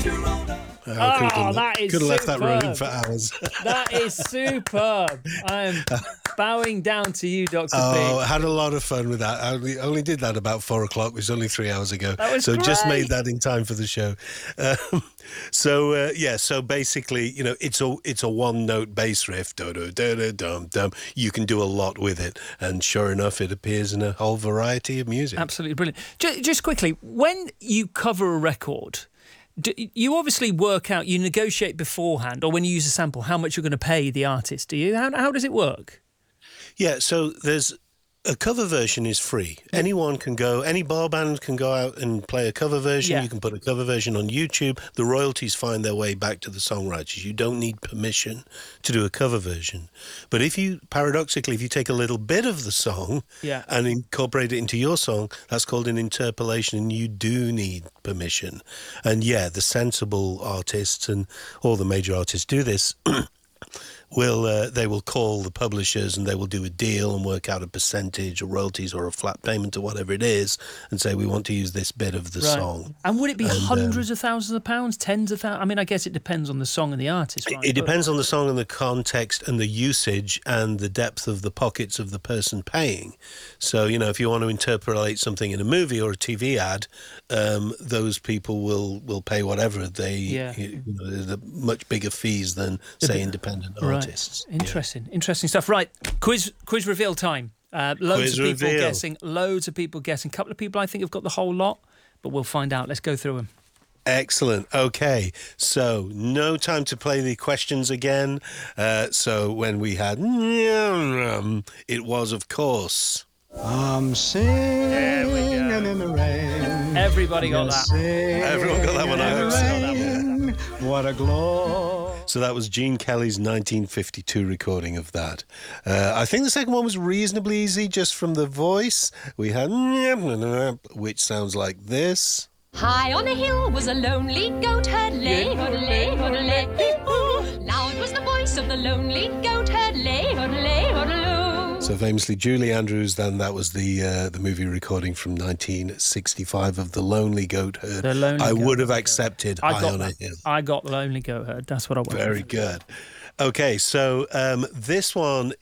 That is could have left that superb. running for hours. That is superb. I'm bowing down to you, Dr. Oh, B. I had a lot of fun with that. I only did that about 4 o'clock, which was only 3 hours ago. That was so just great. made that in time for the show. So basically, it's a one-note bass riff. Do-do-do-do-dum-dum. You can do a lot with it. And sure enough, it appears in a whole variety of music. Absolutely brilliant. Just quickly, when you cover a record, you obviously you negotiate beforehand, or when you use a sample, how much you're going to pay the artist, do you? How does it work? Yeah, so there's a cover version is free. Anyone can go, any bar band can go out and play a cover version. Yeah. You can put a cover version on YouTube. The royalties find their way back to the songwriters. You don't need permission to do a cover version. But paradoxically, if you take a little bit of the song and incorporate it into your song, that's called an interpolation, and you do need permission. And the sensible artists and all the major artists do this. They will call the publishers and they will do a deal and work out a percentage or royalties or a flat payment or whatever it is and say, we want to use this bit of the song. And would it be hundreds of thousands of pounds, tens of thousands? I mean, I guess it depends on the song and the artist, right? It depends on the song and the context and the usage and the depth of the pockets of the person paying. So, if you want to interpolate something in a movie or a TV ad, those people will pay whatever the much bigger fees than, say, independent artists. Interesting stuff. Right, quiz reveal time. Loads of people guessing. A couple of people I think have got the whole lot, but we'll find out. Let's go through them. Excellent. Okay, so no time to play the questions again. So when we had it was, of course, I'm singing in the rain. Everybody got that. Everyone got that one. I hope so. What a glow. So that was Gene Kelly's 1952 recording of that. I think the second one was reasonably easy just from the voice. We had which sounds like this. High on a hill was a lonely goat herd, lay, lay, lay. Loud was the voice of the lonely goat herd, lay, lay. So famously, Julie Andrews, then that was the movie recording from 1965 of The Lonely Goat Herd. I would have accepted High on a Hill. I got The Lonely Goat Herd. That's what I wanted. Very good. Okay, so this one